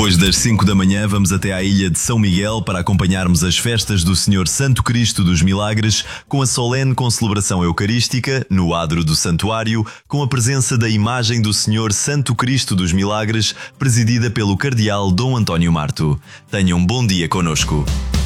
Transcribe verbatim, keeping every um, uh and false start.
Depois das cinco da manhã vamos até à ilha de São Miguel para acompanharmos as festas do Senhor Santo Cristo dos Milagres com a solene concelebração eucarística no adro do santuário, com a presença da imagem do Senhor Santo Cristo dos Milagres, presidida pelo cardeal Dom António Marto. Tenham um bom dia connosco.